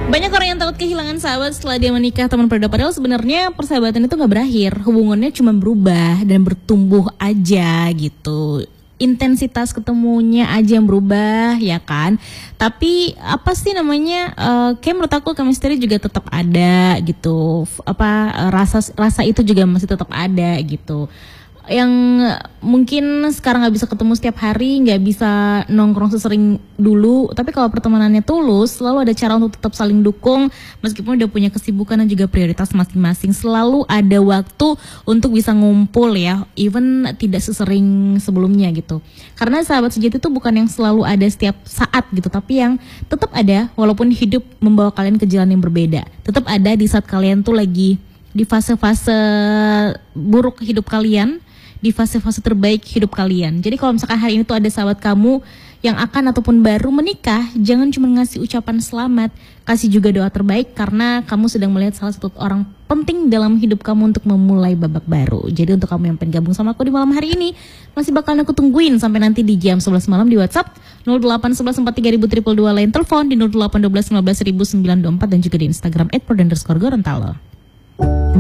Banyak orang yang takut kehilangan sahabat setelah dia menikah teman perdana. Padahal sebenarnya persahabatan itu nggak berakhir, hubungannya cuma berubah dan bertumbuh aja gitu. Intensitas ketemunya aja yang berubah ya kan. Tapi apa sih namanya? Kayak menurut aku chemistry juga tetap ada gitu. Rasa itu juga masih tetap ada gitu. Yang mungkin sekarang nggak bisa ketemu setiap hari, nggak bisa nongkrong sesering dulu, tapi kalau pertemanannya tulus, selalu ada cara untuk tetap saling dukung meskipun udah punya kesibukan dan juga prioritas masing-masing. Selalu ada waktu untuk bisa ngumpul ya, even tidak sesering sebelumnya gitu. Karena sahabat sejati itu bukan yang selalu ada setiap saat gitu, tapi yang tetap ada walaupun hidup membawa kalian ke jalan yang berbeda. Tetap ada di saat kalian tuh lagi di fase-fase buruk hidup kalian, di fase-fase terbaik hidup kalian. Jadi kalau misalkan hari ini tuh ada sahabat kamu yang akan ataupun baru menikah, jangan cuma ngasih ucapan selamat, kasih juga doa terbaik karena kamu sedang melihat salah satu orang penting dalam hidup kamu untuk memulai babak baru. Jadi untuk kamu yang pengen gabung sama aku di malam hari ini, masih bakalan aku tungguin sampai nanti di jam 11 malam di WhatsApp 0811432222, lain telepon di 0812151094 dan juga di Instagram @pro_gorontalo.